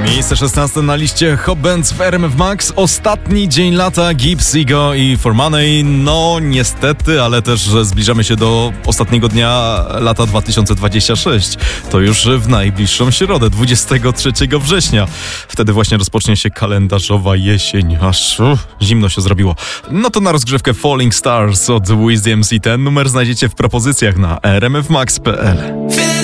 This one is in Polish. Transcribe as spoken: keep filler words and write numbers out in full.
Miejsce szesnaste na liście Hot Bands w R M F Max. Ostatni dzień lata, Gibbs, Ego i For Money. No niestety, ale też zbliżamy się do ostatniego dnia lata dwa tysiące dwudziestego szóstego. To już w najbliższą środę, dwudziestego trzeciego września. Wtedy właśnie rozpocznie się kalendarzowa jesień. Aż uh, zimno się zrobiło. No to na rozgrzewkę Falling Stars od Wiz D M C. Ten numer znajdziecie w propozycjach na r m f max kropka p l.